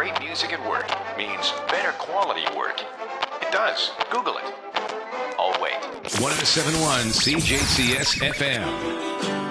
great music at work means better quality work. It does. Google it. I'll wait. 1071 CJCS FM.